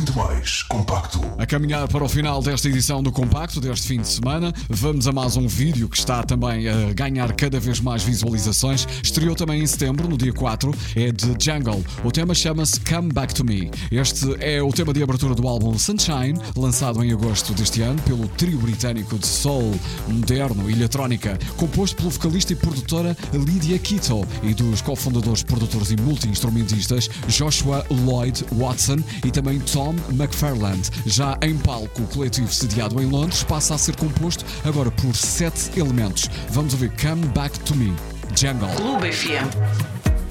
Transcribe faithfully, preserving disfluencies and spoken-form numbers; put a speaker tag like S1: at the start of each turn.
S1: Sinto Mais Compacto.
S2: A caminhar para o final desta edição do Compacto, deste fim de semana, vamos a mais um vídeo que está também a ganhar cada vez mais visualizações. Estreou também em setembro, no dia quatro, é de Jungle. O tema chama-se Come Back to Me. Este é o tema de abertura do álbum Sunshine, lançado em agosto deste ano pelo trio britânico de soul, moderno e eletrónica, composto pelo vocalista e produtora Lydia Kito e dos cofundadores, produtores e multi-instrumentistas Joshua Lloyd Watson e também Tom McFarland. Já em palco, o coletivo sediado em Londres passa a ser composto agora por sete elementos. Vamos ouvir Come Back to Me, Jungle.
S3: Clube F M.